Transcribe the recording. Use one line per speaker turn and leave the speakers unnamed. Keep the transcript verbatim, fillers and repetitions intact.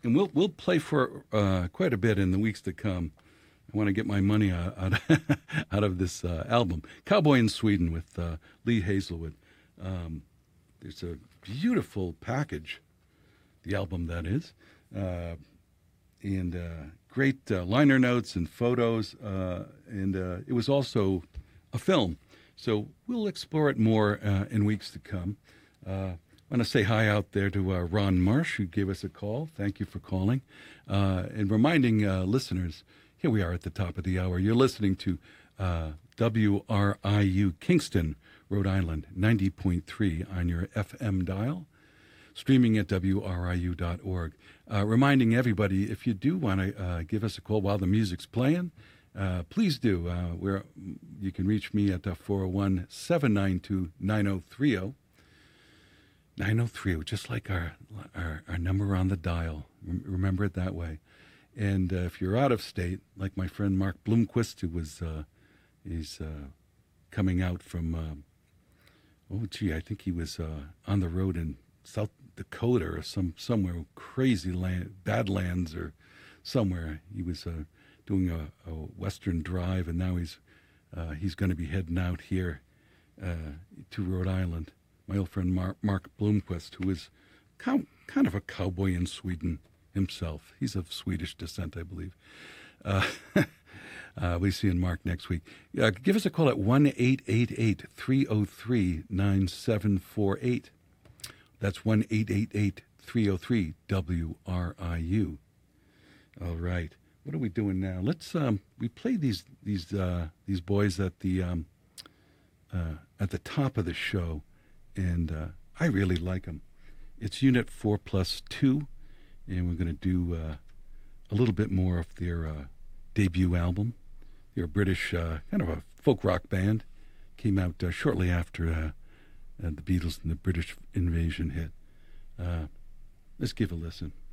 and we'll we'll play for uh, quite a bit in the weeks to come. I want to get my money out out, out of this uh, album, Cowboy in Sweden with uh, Lee Hazelwood. Um, there's a beautiful package, the album that is, uh, and uh, great uh, liner notes and photos, uh, and uh, it was also a film. So we'll explore it more uh, in weeks to come. Uh, I want to say hi out there to uh, Ron Marsh, who gave us a call. Thank you for calling. Uh, and reminding uh, listeners, here we are at the top of the hour. You're listening to uh, W R I U Kingston, Rhode Island, ninety point three on your F M dial, streaming at W R I U dot org. Uh, reminding everybody, if you do want to uh, give us a call while the music's playing, uh, please do. Uh, we're, you can reach me at uh, four oh one, seven nine two, nine oh three oh. nine oh three oh, just like our, our, our number on the dial. Remember it that way. And uh, if you're out of state, like my friend Mark Bloomquist, who was, uh, he's uh, coming out from, uh, oh, gee, I think he was uh, on the road in South Dakota or some somewhere crazy land, Badlands or somewhere. He was uh, doing a, a Western drive, and now he's uh, he's going to be heading out here uh, to Rhode Island. My old friend Mark, Mark Bloomquist, who is cow, kind of a cowboy in Sweden himself. He's of Swedish descent, I believe. Uh, uh, we see Mark next week. Uh, give us a call at one eight eight eight, three oh three, nine seven four eight. That's one eight eight eight, three oh three, W R I U. All right. What are we doing now? Let's, um, we played these, these, uh, these boys at the, um, uh, at the top of the show. And uh, I really like them. It's Unit four plus two, and we're going to do uh, a little bit more of their uh, debut album. They're a British, uh, kind of a folk rock band. Came out uh, shortly after uh, uh, the Beatles and the British Invasion hit. Uh, let's give a listen.